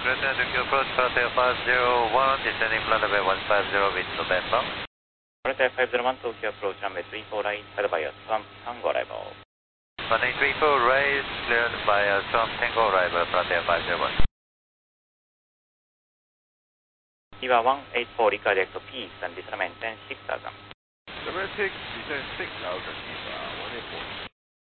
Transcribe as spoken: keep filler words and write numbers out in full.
Return to Q approach, Frontier five zero one, descending runway one five zero with November. Frontier five zero one, Tokyo approach, runway three four right, cleared by a Swamp Tango arrival. Runway three four right, cleared by a Swamp Tango arrival, Frontier five zero one. Viva one eight four, redirect to peace and descent maintain six thousand. Number six, descend six thousand, Viva one eight four.